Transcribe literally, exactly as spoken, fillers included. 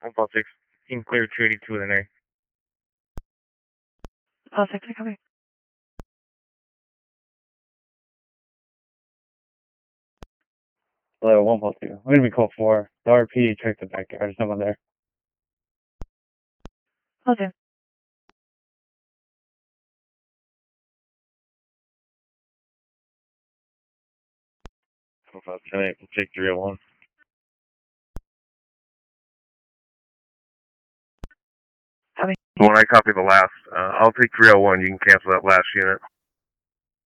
one Paul six, team clear two eighty-two with an A. Paul six, I copy. Hello, one Paul two. I'm going to be call four. The R P check the backyard. There's someone there. Paul two. one five ten eight, we'll take three oh one. Copy. When I copy the last, uh, I'll take three oh one. You can cancel that last unit.